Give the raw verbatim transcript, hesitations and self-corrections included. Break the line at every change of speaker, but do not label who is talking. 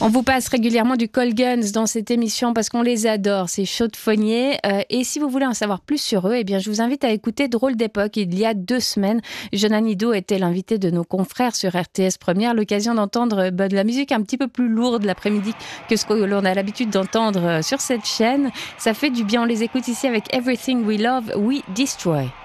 On vous passe régulièrement du Call Guns dans cette émission parce qu'on les adore, ces chaudes-fonniers. Euh, et si vous voulez en savoir plus sur eux, eh bien, je vous invite à écouter Drôle d'époque. Il y a deux semaines, Jonan Ido était l'invité de nos confrères sur R T S Première. L'occasion d'entendre bah, de la musique un petit peu plus lourde l'après-midi que ce que l'on a l'habitude d'entendre sur cette chaîne. Ça fait du bien. On les écoute ici avec Everything We Love, We Destroy.